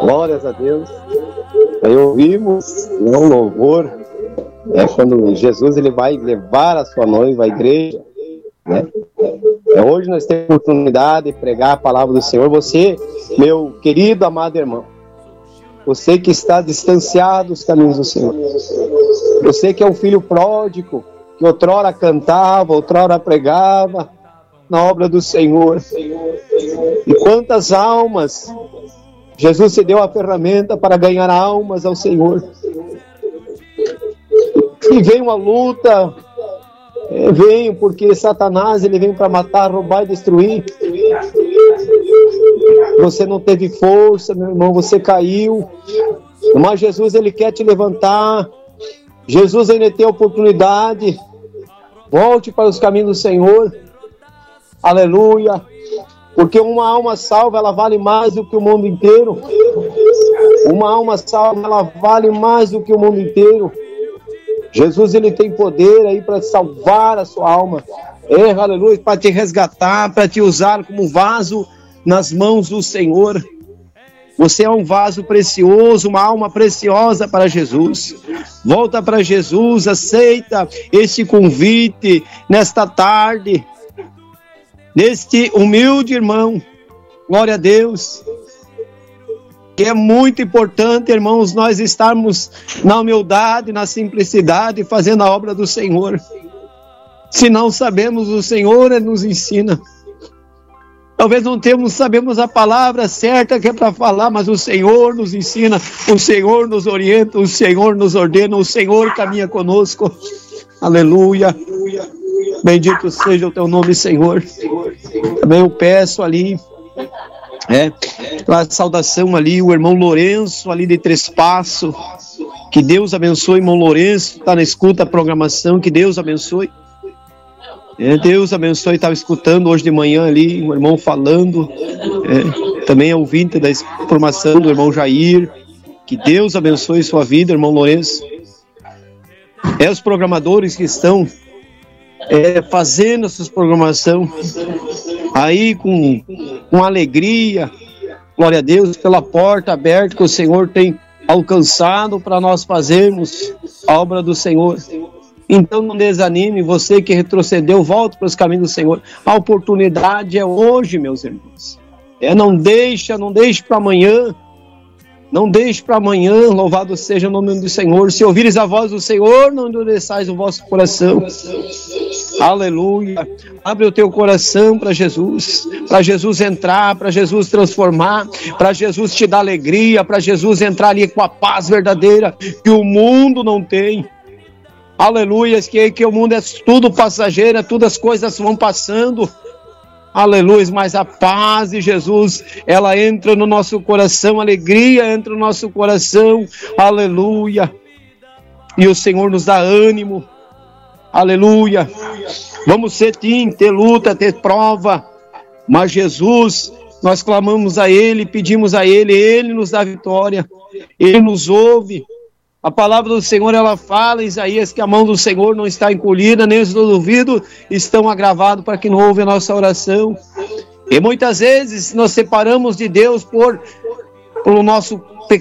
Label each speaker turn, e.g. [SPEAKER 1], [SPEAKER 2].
[SPEAKER 1] Glórias a Deus. Aí ouvimos um louvor, quando Jesus ele vai levar a sua noiva à igreja, né? Hoje nós temos a oportunidade de pregar a palavra do Senhor. Você, meu querido, amado irmão, você que está distanciado dos caminhos do Senhor, você que é um filho pródigo, que outrora cantava, outrora pregava na obra do Senhor. E quantas almas Jesus te deu a ferramenta para ganhar almas ao Senhor. E vem uma luta, vem porque Satanás ele vem para matar, roubar e destruir. Você não teve força, meu irmão, você caiu. Mas Jesus ele quer te levantar. Jesus ainda tem a oportunidade. Volte para os caminhos do Senhor. Aleluia. Porque uma alma salva, ela vale mais do que o mundo inteiro. Uma alma salva, ela vale mais do que o mundo inteiro. Jesus, ele tem poder aí para salvar a sua alma. Aleluia, para te resgatar, para te usar como vaso nas mãos do Senhor. Você é um vaso precioso, uma alma preciosa para Jesus. Volta para Jesus, aceita este convite nesta tarde. Deste humilde irmão, glória a Deus, que é muito importante, irmãos, nós estarmos na humildade, na simplicidade, fazendo a obra do Senhor. Se não sabemos, o Senhor nos ensina. Talvez não sabemos a palavra certa que é para falar, mas o Senhor nos ensina, o Senhor nos orienta, o Senhor nos ordena, o Senhor caminha conosco. Aleluia. Bendito seja o teu nome, Senhor. Também eu peço ali, a saudação ali, o irmão Lourenço, ali de Trespasso. Que Deus abençoe, irmão Lourenço, está na escuta a programação, que Deus abençoe. Deus abençoe, estava escutando hoje de manhã ali, um irmão falando, também é ouvinte da informação do irmão Jair. Que Deus abençoe sua vida, irmão Lourenço. Os programadores que estão fazendo essa programação aí com alegria, glória a Deus, pela porta aberta que o Senhor tem alcançado para nós fazermos a obra do Senhor. Então não desanime, você que retrocedeu, volte para os caminhos do Senhor. A oportunidade é hoje, meus irmãos. Não deixe para amanhã. Não deixe para amanhã, louvado seja o nome do Senhor. Se ouvires a voz do Senhor, não endureçais o vosso coração. Aleluia. Abre o teu coração para Jesus entrar, para Jesus transformar, para Jesus te dar alegria, para Jesus entrar ali com a paz verdadeira que o mundo não tem. Aleluia, que o mundo é tudo passageiro, todas as coisas vão passando. Aleluia, mas a paz de Jesus, ela entra no nosso coração, a alegria entra no nosso coração, aleluia, e o Senhor nos dá ânimo, aleluia. Vamos ter luta, ter prova, mas Jesus, nós clamamos a Ele, pedimos a Ele, Ele nos dá vitória, Ele nos ouve. A palavra do Senhor, ela fala, Isaías, que a mão do Senhor não está encolhida, nem os ouvidos estão agravados para que não ouve a nossa oração. E muitas vezes nós separamos de Deus pelo nosso